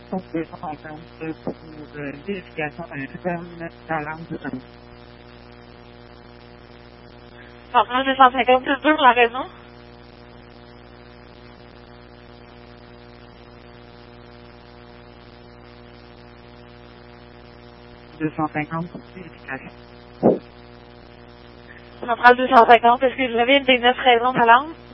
sont 250 pour vérification interne d'alarme du remis. Ça prend 250 plus 2 pour la raison? $250 pour vérification. Ça prend 250 parce que vous avez des 9 raisons d'alarme?